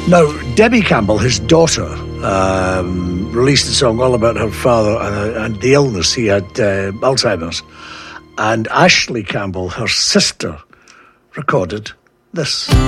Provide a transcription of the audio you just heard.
Now, Debbie Campbell, his daughter, released a song all about her father and the illness. He had Alzheimer's. And Ashley Campbell, her sister, recorded this.